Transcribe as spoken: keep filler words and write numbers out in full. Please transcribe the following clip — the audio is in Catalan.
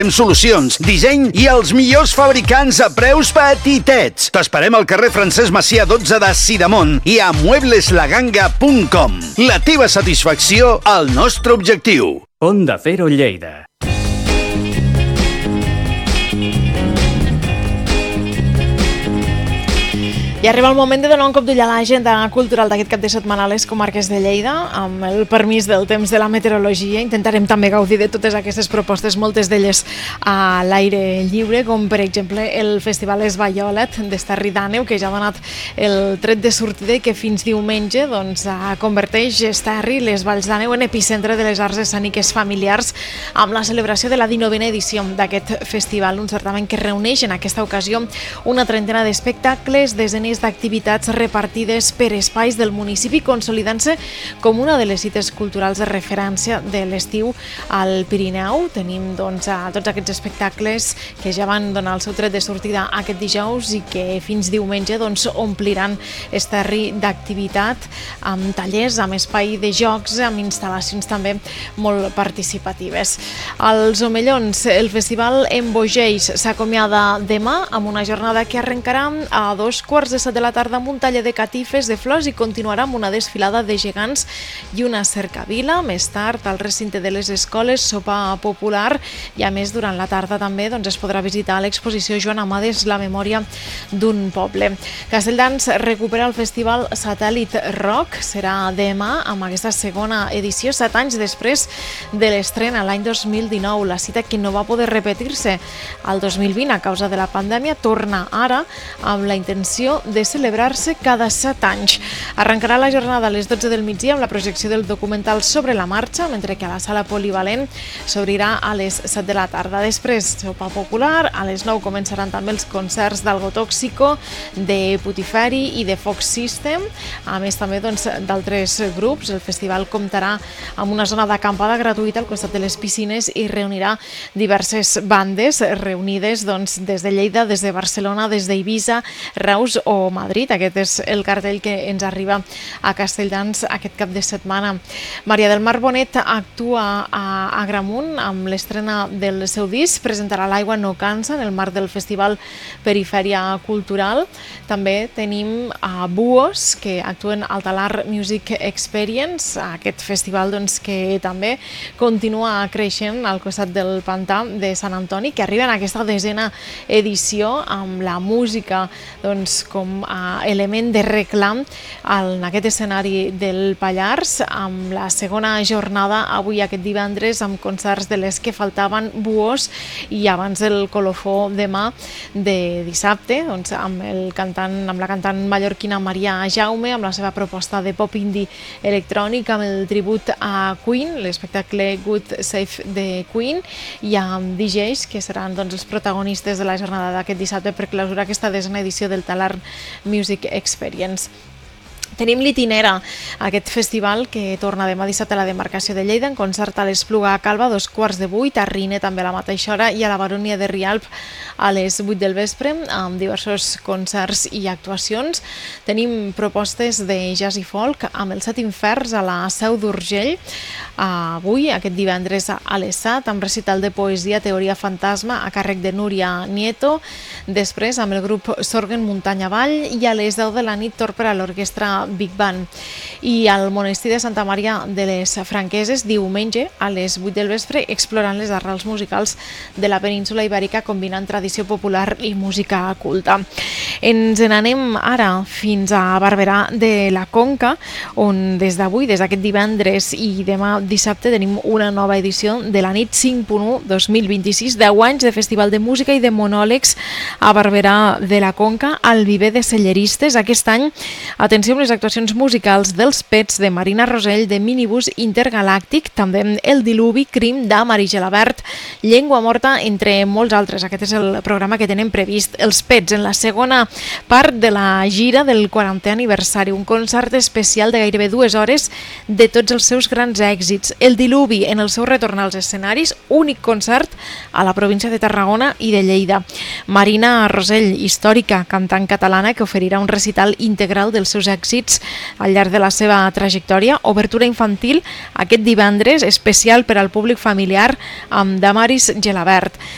Solucions, disseny i els millors fabricants a preus petitets. T'esperem al carrer Francesc Macià dotze de Sidamon i a muebles la ganga punt com. La teva satisfacció, el nostre objectiu. Onda Cero Lleida. I arriba el moment de donar un cop d'ull a l'agenda cultural d'aquest cap de setmana a les comarques de Lleida. Amb el permís del temps de la meteorologia intentarem també gaudir de totes aquestes propostes, moltes d'elles a l'aire lliure, com per exemple el Festival Esvaiolet d'Estarri d'Àneu, que ja ha donat el tret de sortida i que fins diumenge doncs, converteix Estarri, les Valls d'Àneu, en epicentre de les arts escèniques familiars, amb la celebració de la dinovena edició d'aquest festival, un certamen que reuneix en aquesta ocasió una trentena d'espectacles, desenes d'activitats repartides per espais del municipi, consolidant-se com una de les cites culturals de referència de l'estiu al Pirineu. Tenim doncs, a tots aquests espectacles que ja van donar el seu tret de sortida aquest dijous i que fins diumenge doncs, ompliran Estarri d'activitat amb tallers, amb espai de jocs, amb instal·lacions també molt participatives. Als Omellons, el festival Embogeix s'acomiada demà amb una jornada que arrencarà a dos quarts de set de la tarda amb un taller de catifes de flors i continuarà amb una desfilada de gegants i una cercavila. Més tard, al recinte de les escoles, sopar popular i a més durant la tarda també doncs, es podrà visitar l'exposició Joan Amades, la memòria d'un poble. Castelldans recupera el festival Satèl·lit Rock, serà demà amb aquesta segona edició, set anys després de l'estrena l'any dos mil dinou. La cita que no va poder repetir-se al dos mil vint a causa de la pandèmia torna ara amb la intenció de celebrar-se cada set anys. Arrencarà la jornada a les dotze del migdia amb la projecció del documental Sobre la marxa, mentre que a la sala polivalent s'obrirà a les set de la tarda. Després, sopar popular, a les nou començaran també els concerts d'Algo Tóxico, de Putiferi i de Fox System, a més també doncs, d'altres grups. El festival comptarà amb una zona d'acampada gratuïta al costat de les piscines i reunirà diverses bandes reunides doncs, des de Lleida, des de Barcelona, des d'Eivissa, Reus o Madrid. Aquest és el cartell que ens arriba a Castelldans aquest cap de setmana. Maria del Mar Bonet actua a Agramunt amb l'estrena del seu disc, presentarà L'aigua no cansa en el marc del festival Perifèria Cultural. També tenim a Buos, que actuen al Talar Music Experience, aquest festival doncs, que també continua creixent al costat del pantà de Sant Antoni, que arriba en aquesta desena edició amb la música doncs, com a element de reclam en aquest escenari del Pallars, amb la segona jornada avui aquest divendres amb concerts de les que faltaven, Buos, i abans el colofó demà de dissabte doncs, amb, el cantant, amb la cantant mallorquina Maria Jaume, amb la seva proposta de pop indie electrònic, amb el tribut a Queen, l'espectacle Good Safe de Queen, i amb D Js que seran doncs, els protagonistes de la jornada d'aquest dissabte per clausurar aquesta desena edició del Talar Music Experience. Tenim l'Itinera, aquest festival que torna demà dissabte a la demarcació de Lleida, en concert a l'Espluga a Calva a dos quarts de vuit, a Rine també a la mateixa hora i a la Baronia de Rialp a les vuit del vespre, amb diversos concerts i actuacions. Tenim propostes de jazz i folk amb els Set Inferns a la Seu d'Urgell, avui, aquest divendres a l'Esat, amb recital de poesia Teoria Fantasma a càrrec de Núria Nieto, després amb el grup Sorgen Muntanya Vall i a les deu de la nit Torper a l'orquestra Big Band. I al monestir de Santa Maria de les Franqueses, diumenge a les vuit del vespre, explorant les arrels musicals de la península ibèrica, combinant tradició popular i música culta. Ens n'anem ara fins a Barberà de la Conca, on des d'avui, des d'aquest divendres i demà dissabte, tenim una nova edició de la nit cinc punt u dos mil vint-i-sis, deu anys de festival de música i de monòlegs a Barberà de la Conca, al Viver de Celleristes. Aquest any, atenció amb les actuacions musicals dels Pets, de Marina Rosell, de Minibús Intergalàctic, també El Diluvi, Crim, de Mari Gelabert, Llengua Morta, entre molts altres. Aquest és el programa que tenen previst. Els Pets, en la segona part de la gira del quarantè aniversari, un concert especial de gairebé dues hores de tots els seus grans èxits. El Diluvi, en el seu retorn als escenaris, únic concert a la província de Tarragona i de Lleida. Marina Rosell, històrica cantant catalana, que oferirà un recital integral dels seus èxits al llarg de la seva trajectòria. Obertura infantil aquest divendres, especial per al públic familiar, amb Damaris Gelabert.